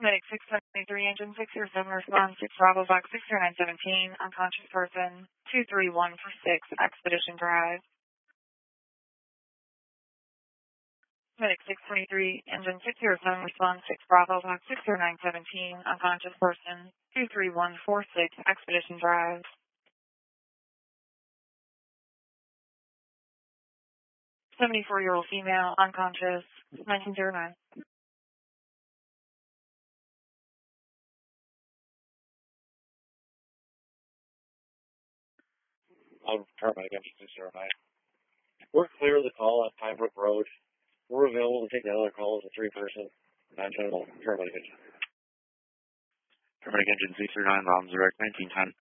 Medic 673, engine 607, response 6 Bravo Box 60917, unconscious person, 231 for 6, Expedition Drive. Medic 623, engine 607, response 6 Bravo Box 60917, unconscious person, 23146, Expedition Drive. 74-year-old female, unconscious, 1909. I'm paramedic engine 609. We're clear of the call at Pine Brook Road. We're available to take another call as a 3-person, non-general paramedic engine. Paramedic engine 609, Bombs direct 1910.